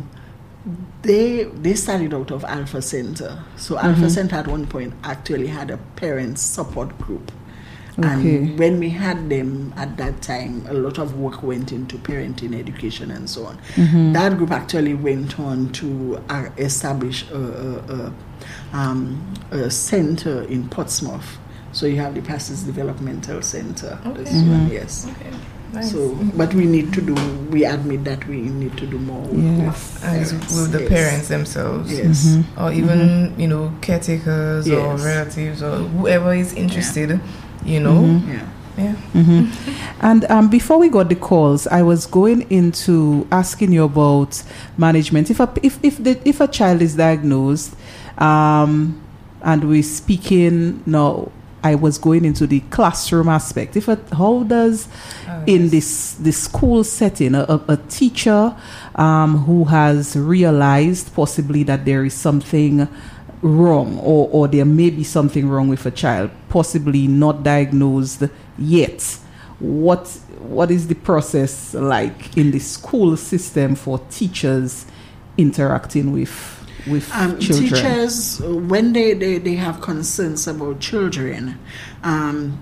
they they started out of Alpha Center. So Alpha Mhm. Center at one point actually had a parent support group. Okay. And when we had them at that time, a lot of work went into parenting education and so on. Mhm. That group actually went on to uh, establish a, a, a, um, a center in Portsmouth. So you have the PASSIS Developmental Center. This Okay. one, Mhm. yes. Okay. Nice. So, but we need to do. We admit that we need to do more work Yes. with As parents. with the Yes. parents themselves. Yes. Mhm. Or even, you know, caretakers or Yes. relatives or whoever is interested, you know. Mhm. Yeah. Yeah. Mhm. And um, before we got the calls, I was going into asking you about management. If a if if the, if a child is diagnosed, um, and we're speaking now, I was going into the classroom aspect. If a, how does Oh, in yes. this this school setting a, a, a teacher um, who has realized possibly that there is something wrong, or, or there may be something wrong with a child, possibly not diagnosed yet, what what is the process like in the school system for teachers interacting with with Um, children? teachers, uh, when they, they, they have concerns about children, um,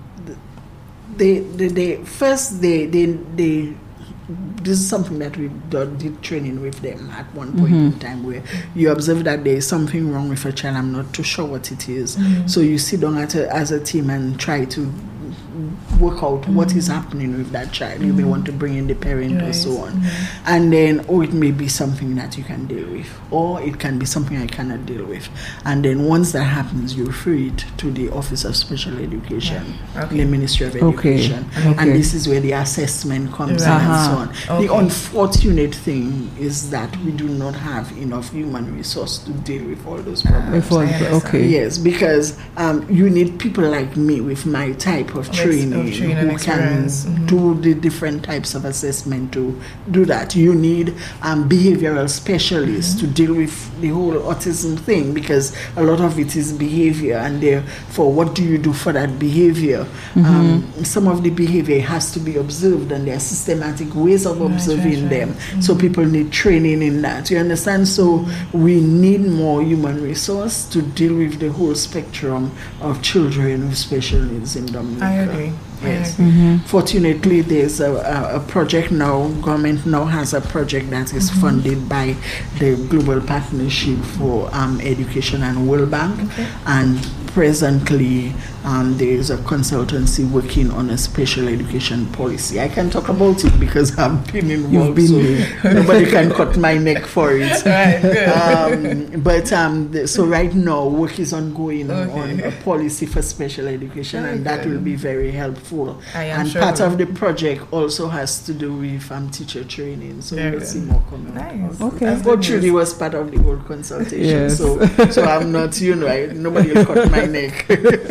they, they, they first they, they they this is something that we do- did training with them at one point Mhm. in time, where you observe that there is something wrong with a child. I'm not too sure what it is. Mhm. So you sit down at a, as a team and try to work out what is happening with that child. You may want to bring in the parent or Right. so on. Mhm. And then, oh, it may be something that you can deal with, or it can be something I cannot deal with. And then once that happens, you refer it to the Office of Special Education, Okay. the Ministry of Okay. Education. Okay. And this is where the assessment comes Right. in and so Uh-huh. on. Okay. The unfortunate thing is that we do not have enough human resource to deal with all those problems. Before- I understand. okay. Yes, because um, you need people like me with my type of Of ex- training train, training who experience. can Mhm. do the different types of assessment to do that. You need um, behavioral specialists Mm-hmm. to deal with the whole autism thing, because a lot of it is behavior, and therefore, what do you do for that behavior? Mm-hmm. Um, some of the behavior has to be observed, and there are systematic ways of Right, observing right, them. right. Mm-hmm. So people need training in that. You understand? So we need more human resource to deal with the whole spectrum of children with special needs in Dominica. I agree. Yes. I agree. Fortunately, there's a, a, a project now. Government now has a project that is Mm-hmm. funded by the Global Partnership for um, Education and World Bank, Okay. and presently um, there is a consultancy working on a special education policy. I can talk about it because I've been involved. been so there. nobody can cut my neck for it. Right, good. Um, but um, the, so right now work is ongoing Okay. on a policy for special education, Very and that good. will be very helpful. I am And sure part it will. of the project also has to do with um, teacher training, so Very we'll good. see more coming. Nice. Okay. I've That's good truly news. was part of the whole consultation, Yes. so so I'm not, you know, I, nobody will cut my neck.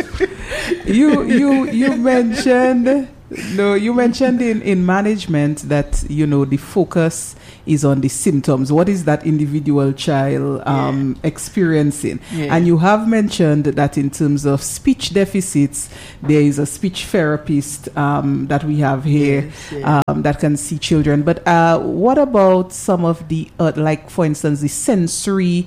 you you you mentioned no you mentioned in in management that, you know, the focus is on the symptoms. What is that individual child um experiencing? Yeah. And you have mentioned that in terms of speech deficits, there is a speech therapist um that we have here. Yes, yeah. um, that can see children. But uh, what about some of the, uh, like, for instance, the sensory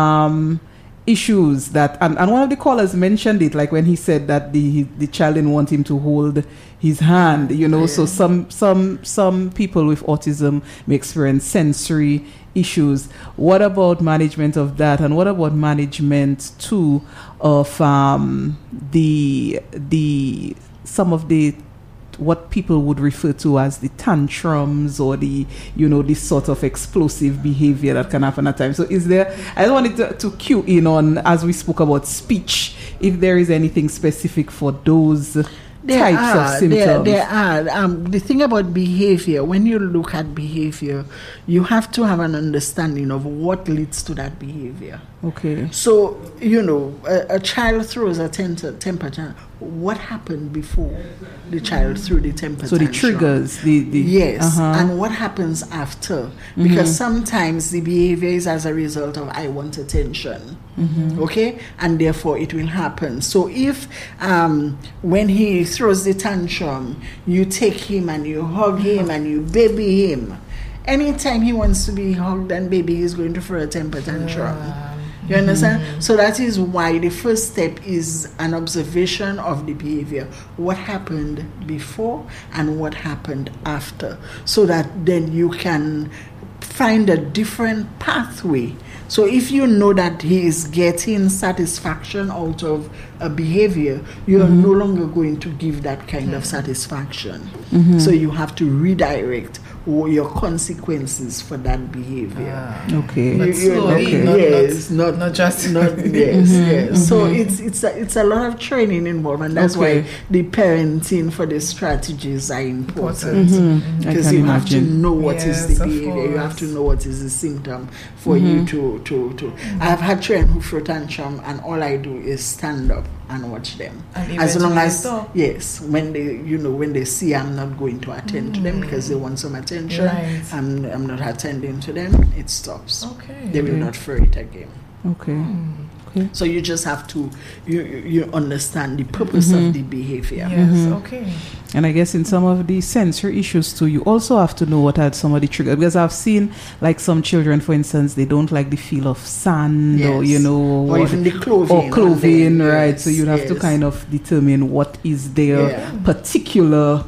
um, issues that, and, and one of the callers mentioned it, like when he said that the the child didn't want him to hold his hand, you know. Yeah. So some some some people with autism may experience sensory issues. What about management of that, and what about management too of um, the the some of the what people would refer to as the tantrums, or the, you know, this sort of explosive behavior that can happen at times. So is there, I just wanted to, to cue in on, as we spoke about speech, if there is anything specific for those There types are, of symptoms. There, there are. Um, the thing about behavior, when you look at behavior, you have to have an understanding of what leads to that behavior. Okay. So, you know, a, a child throws a temper, temper tantrum. What happened before the child threw the temper So the tantrum? triggers, the, the Yes, uh-huh. and what happens after? Because sometimes the behavior is as a result of I want attention, okay, and therefore it will happen. So if um, when he throws the tantrum, you take him and you hug him and you baby him, anytime he wants to be hugged and baby, he's going to throw a temper tantrum. You understand? So that is why the first step is an observation of the behavior. What happened before and what happened after. So that then you can find a different pathway. So if you know that he is getting satisfaction out of a behavior, you are no longer going to give that kind of satisfaction. So you have to redirect or your consequences for that behavior. Okay. But You- you know, slowly, okay. not, yes, not, not, not just not yes, yes. So it's it's a, it's a lot of training involved, and that's Okay. why the parenting for the strategies are important. important. I Because can you have to imagine. know what is Yes, the of behavior, you have course. to know what is the symptom for you to to to. I've had children who throw tantrum, and all I do is stand up and watch them. And As long eventually as stop. yes, when they you know when they see I'm not going to attend to them because they want some attention, Right. I'm I'm not attending to them, it stops. Okay. They will Okay. not throw it again. Okay. Okay. So you just have to you you you understand the purpose of the behavior. Yes, okay. And I guess in some of the sensory issues too, you also have to know what are some of the triggers. Because I've seen, like, some children, for instance, they don't like the feel of sand, or, Yes. you know, Or what- even the clothing or on clothing, them. right? Yes, So you'd have to yes. kind of determine what is their Yeah. particular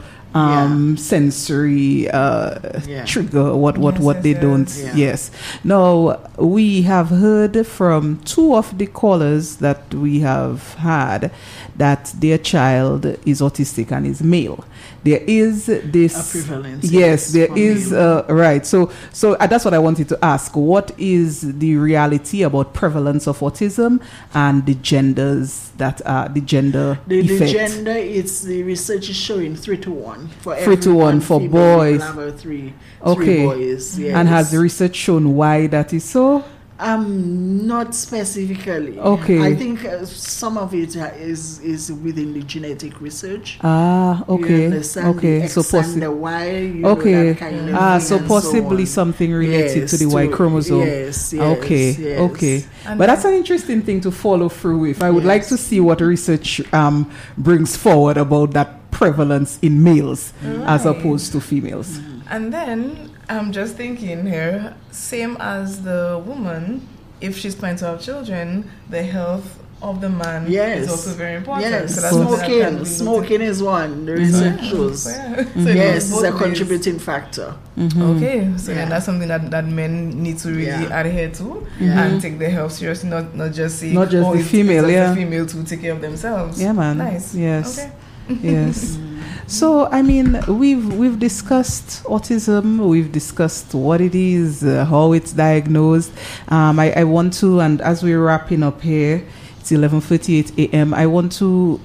um sensory uh Yeah. trigger, what what Yes, what yes, they yes. don't. Yeah. Yes. Now, we have heard from two of the callers that we have had that their child is autistic and is male. There is this A prevalence, yes, yes, there for is male. uh, right. So so uh, that's what I wanted to ask. What is the reality about prevalence of autism and the genders that are the gender The, the effect? gender, it's the research is showing three to one for Three to every one for female, boys. you will have a three, Okay. three boys. Yes. And has the research shown why that is so? Um, not specifically. Okay. I think uh, some of it uh, is is within the genetic research. Ah, okay. You understand Okay. the So X and possi- the Y. You Okay. Know, that kind of Ah, thing so and possibly on. something related Yes, to the Y to- chromosome. Yes. Yes. Okay, Yes. okay. And But that's then- an interesting thing to follow through with. I would like Yes. to see what research um, brings forward about that prevalence in males as Right. opposed to females. And then I'm just thinking here, same as the woman, if she's planning to have children, the health of the man Yes. is also very important. Yes. So that's something that can Smoking. be Smoking is one. The noted. research shows. Yeah. So it Yes, goes it's both a ways. contributing factor. Okay, so Yeah. then that's something that, that men need to really Yeah. adhere to Yeah. and take their health seriously, not not just say, Not just oh, the it's, female, it's just yeah. the female to take care of themselves. Yeah, man. Nice. Yes. Okay. Yes. So I mean, we've we've discussed autism. We've discussed what it is, uh, how it's diagnosed. Um, I, I want to, and as we're wrapping up here, it's eleven thirty-eight a.m. I want to,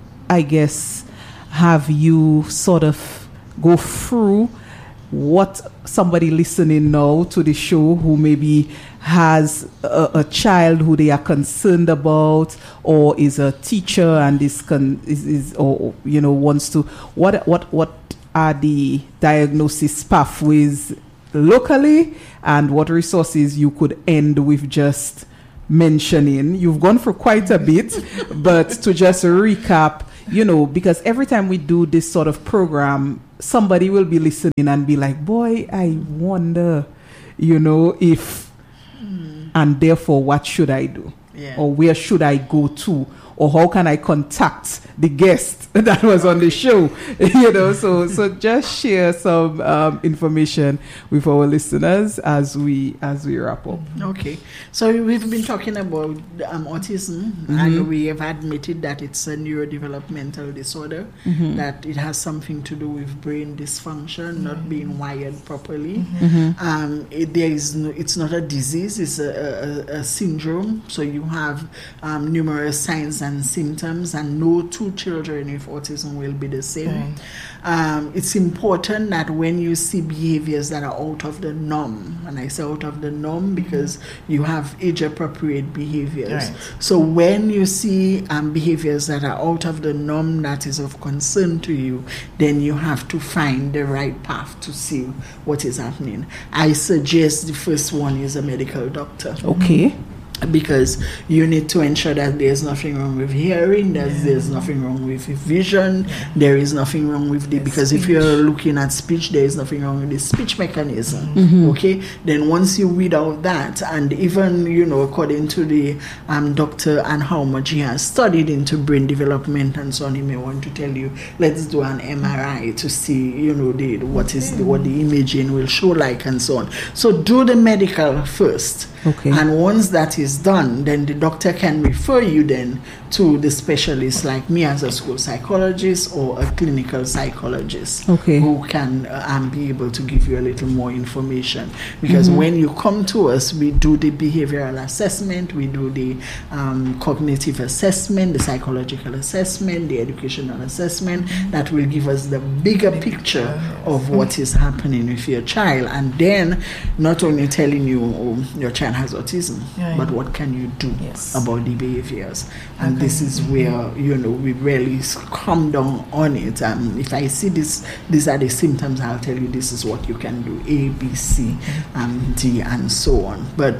I guess, have you sort of go through what somebody listening now to the show who maybe has a, a child who they are concerned about, or is a teacher and is, con- is, is or you know wants to, what what what are the diagnosis pathways locally, and what resources you could end with just mentioning. You've gone for quite a bit, but to just recap, you know, because every time we do this sort of program, somebody will be listening and be like, boy, I wonder, you know, if, mm. and therefore, what should I do? Yeah. Or where should I go to? Or how can I contact the guest that was on the show? You know, so so just share some um, information with our listeners as we as we wrap up. Okay, so we've been talking about um, autism, Mm-hmm. and we have admitted that it's a neurodevelopmental disorder, Mm-hmm. that it has something to do with brain dysfunction, Mm-hmm. not being wired properly. Mm-hmm. Um, it, there is no, it's not a disease; it's a, a, a syndrome. So you have um, numerous signs and symptoms, and no two children with autism will be the same. Right. Um, it's important that when you see behaviors that are out of the norm, and I say out of the norm because you have age-appropriate behaviors. Right. So when you see um, behaviors that are out of the norm that is of concern to you, then you have to find the right path to see what is happening. I suggest the first one is a medical doctor. Okay. Because you need to ensure that there's nothing wrong with hearing, that Yeah. there's nothing wrong with vision, there is nothing wrong with the, because if you're looking at speech, there is nothing wrong with the speech mechanism. Mm-hmm. Okay, then once you weed out that, and even, you know, according to the um, doctor and how much he has studied into brain development and so on, he may want to tell you, let's do an M R I to see, you know, the what is the, what the imaging will show like and so on. So do the medical first. Okay. And once that is done, then the doctor can refer you then to the specialist like me as a school psychologist or a clinical psychologist. Okay. Who can uh, um, be able to give you a little more information. Because Mm-hmm. when you come to us, we do the behavioral assessment, we do the um, cognitive assessment, the psychological assessment, the educational assessment, that will give us the bigger picture of what is happening with your child. And then not only telling you, oh, your child has autism, Right. but what can you do Yes. about the behaviors? And Okay. this is where, you know, we really s- come down on it. Um, if I see this, these are the symptoms, I'll tell you this is what you can do, A, B, C, um, D, and so on. But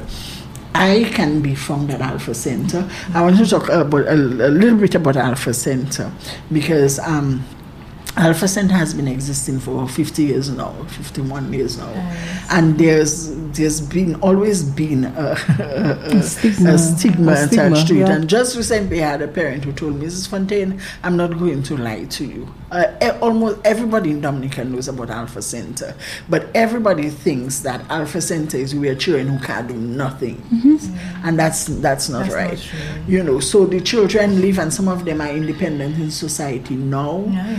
I can be found at Alpha Center. I want to talk about a, a little bit about Alpha Center, because um, Alpha Center has been existing for fifty years now, fifty-one years now, Nice. and there's there's been always been a, a, a, stigma. a stigma A attached stigma, to it. yeah. And just recently, I had a parent who told me, Missus Fontaine, I'm not going to lie to you. Uh, e- almost everybody in Dominica knows about Alpha Center, but everybody thinks that Alpha Center is where children who can't do nothing, and that's that's not That's not right. true. You know, so the children live, and some of them are independent in society now. Nice. For that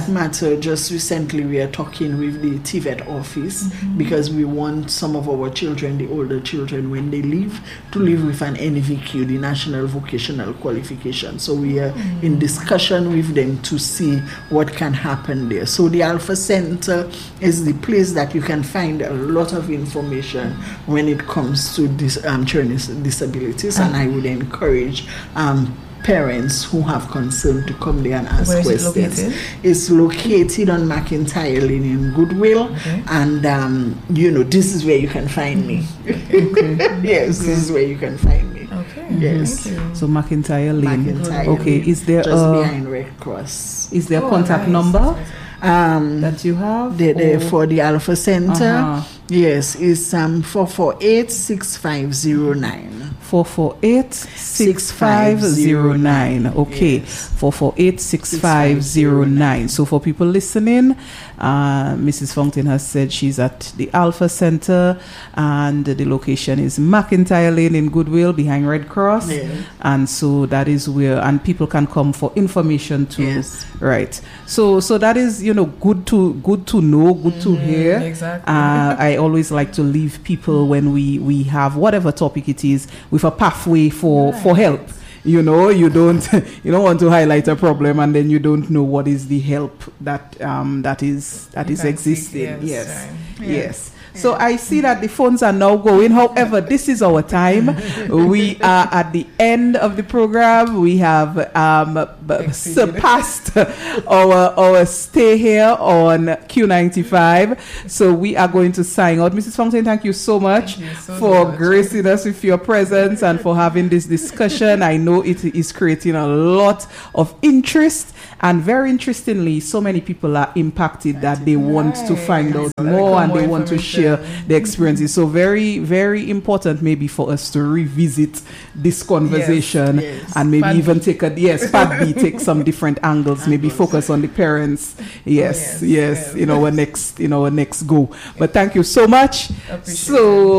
that matter, just recently we are talking with the T V E T office mm-hmm. because we want some of our children, the older children, when they leave, to leave with an N V Q, the National Vocational Qualification. So we are mm-hmm. in discussion with them to see what can happen there. So the Alpha Center is the place that you can find a lot of information when it comes to dis- um, children with disabilities, and I would encourage um, parents who have concern to come there and ask Where questions. Is it located? It's located on McIntyre Lane in Goodwill, okay. and um, you know, this is where you can find me. Okay. Yes, this is where you can find me. Okay. Yes. So McIntyre Lane. McIntyre okay. Lane. Is there just a, behind Red Cross? Is there a oh, contact nice. number um, that you have? The, the, for the Alpha Center, uh-huh. yes, it's um four four eight six five zero nine. Four four eight six five zero nine. Okay, yes. four four eight six five zero nine. So for people listening, uh, Missus Fountain has said she's at the Alpha Center, and the location is McIntyre Lane in Goodwill behind Red Cross, Yeah. and so that is where, and people can come for information too. Yes. Right. So so that is, you know, good to good to know, good to Mm, hear. exactly. Uh, I always like to leave people when we we have whatever topic it is with a pathway for Right. for help. You know, you don't you don't want to highlight a problem and then you don't know what is the help that um that is that You is can existing. seek, Yes. yes, Yes. right. yes. So I see that the phones are now going. However, this is our time. We are at the end of the program. We have um, b- surpassed our our stay here on Q ninety-five. So we are going to sign out. Missus Fountain, thank you so much Thank you so for much. gracing us with your presence and for having this discussion. I know it is creating a lot of interest, and very interestingly, so many people are impacted that they want to find out Right. more and More they want to share the experiences. So very, very important maybe for us to revisit this conversation Yes, yes. and maybe Part even B. take a yes, part B, take some different angles, maybe focus on the parents. Yes, yes, yes, yes. in our next in our next go. But thank you so much. Appreciate So